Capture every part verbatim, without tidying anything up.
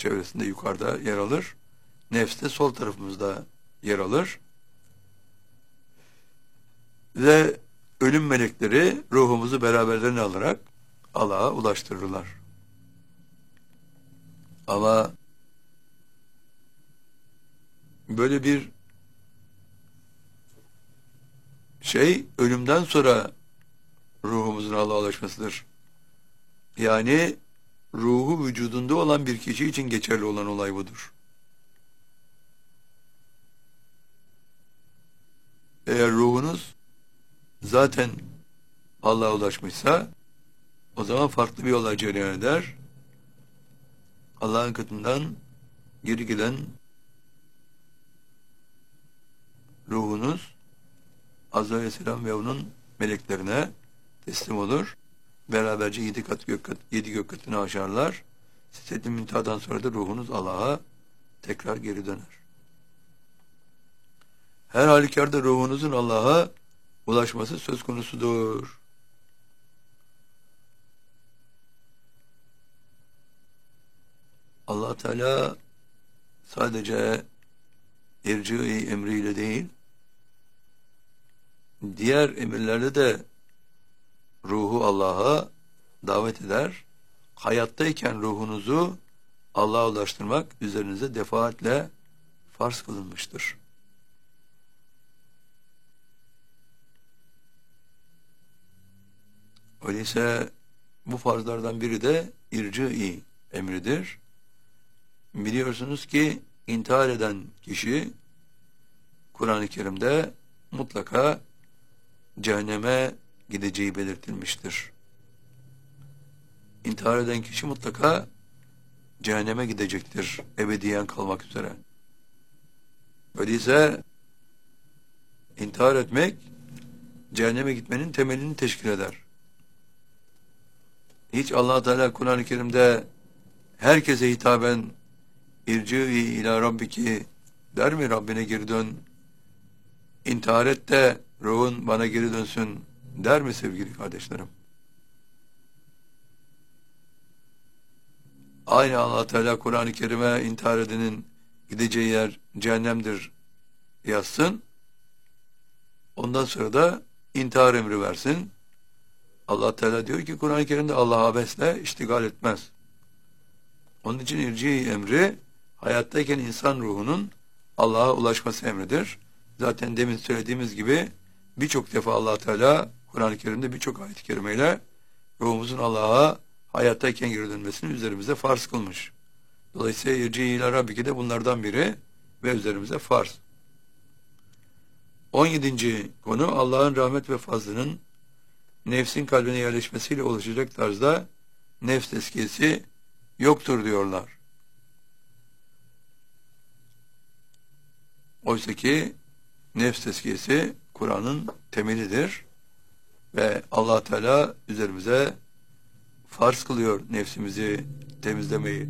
çevresinde yukarıda yer alır. Nefs de sol tarafımızda yer alır. Ve ölüm melekleri ruhumuzu beraberlerine alarak Allah'a ulaştırırlar. Ama böyle bir şey ölümden sonra ruhumuzun Allah'a ulaşmasıdır. Yani ruhu vücudunda olan bir kişi için geçerli olan olay budur. Eğer ruhunuz zaten Allah'a ulaşmışsa o zaman farklı bir olay cereyan eder. Allah'ın katından geri gelen ruhunuz Azrail Aleyhisselam ve onun meleklerine teslim olur. Beraberce yedi kat gök kat, yedi gök katını aşarlar. Sidret-i Münteha'dan sonra da ruhunuz Allah'a tekrar geri döner. Her halükarda ruhunuzun Allah'a ulaşması söz konusudur. Allah Teala sadece irci-i emriyle değil, diğer emirlerde de ruhu Allah'a davet eder. Hayattayken ruhunuzu Allah'a ulaştırmak üzerinize defaatle farz kılınmıştır. Öyleyse bu farzlardan biri de irci-i emridir. Biliyorsunuz ki intihar eden kişi Kur'an-ı Kerim'de mutlaka cehenneme gideceği belirtilmiştir. İntihar eden kişi mutlaka cehenneme gidecektir, ebediyen kalmak üzere. Öyleyse intihar etmek cehenneme gitmenin temelini teşkil eder. Hiç Allah Teala Kur'an-ı Kerim'de herkese hitaben irci-i ila rabbiki der mi? Rabbine geri dön. İntihar et de ruhun bana geri dönsün der mi sevgili kardeşlerim? Aynı Allah Teala Kur'an-ı Kerim'e intihar edenin gideceği yer cehennemdir yazsın. Ondan sonra da intihar emri versin. Allah Teala diyor ki Kur'an-ı Kerim'de Allah abesle iştigal etmez. Onun için irci emri hayattayken insan ruhunun Allah'a ulaşması emridir. Zaten demin söylediğimiz gibi birçok defa Allah Teala Kur'an-ı Kerim'de birçok ayet-i kerimeyle ruhumuzun Allah'a hayattayken geri dönmesini üzerimize farz kılmış. Dolayısıyla irci ila rabbike de bunlardan biri ve üzerimize farz. on yedinci konu Allah'ın rahmet ve fazlının nefsin kalbine yerleşmesiyle oluşacak tarzda nefs tezkiyesi yoktur diyorlar. Oysa ki nefs tezkiyesi Kur'an'ın temelidir ve Allah Teala üzerimize farz kılıyor nefsimizi temizlemeyi.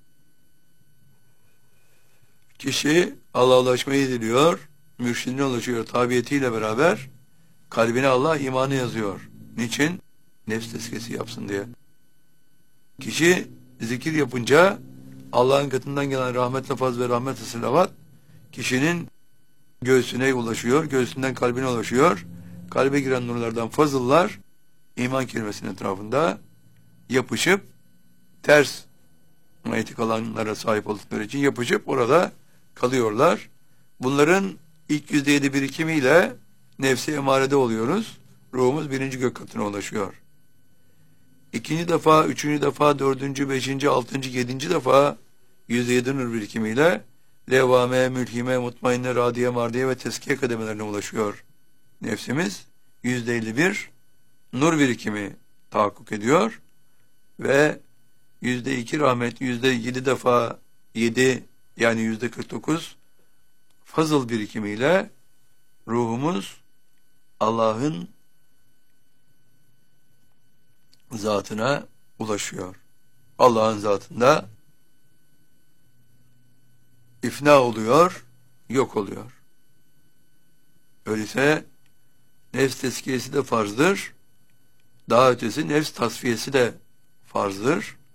Kişi Allah'a ulaşmayı diliyor, mürşidine ulaşıyor tabiyetiyle beraber kalbine Allah imanı yazıyor. Niçin? Nefs tezkiyesi yapsın diye. Kişi zikir yapınca Allah'ın katından gelen rahmetle faz ve rahmetle selavat kişinin göğsüne ulaşıyor, göğsünden kalbine ulaşıyor. Kalbe giren nurlardan fazıllar iman kelimesinin etrafında yapışıp ters manyetik alanlara sahip oldukları için yapışıp orada kalıyorlar. Bunların ilk yüzde yedi birikimiyle nefsi emarede oluyoruz. Ruhumuz birinci gök katına ulaşıyor. İkinci defa, üçüncü defa, dördüncü, beşinci, altıncı, yedinci defa yüzde yedi nur birikimiyle levvame, mülhime, mutmainne, radiye, mardiye ve teskiye kademelerine ulaşıyor. Nefsimiz yüzde elli bir nur birikimi tahakkuk ediyor ve yüzde iki rahmet, yüzde yedi defa yedi yani yüzde kırk dokuz fazıl birikimiyle ruhumuz Allah'ın zatına ulaşıyor. Allah'ın zatında ifna oluyor, yok oluyor. Öyleyse nefs tezkiyesi de farzdır. Daha ötesi nefs tasfiyesi de farzdır.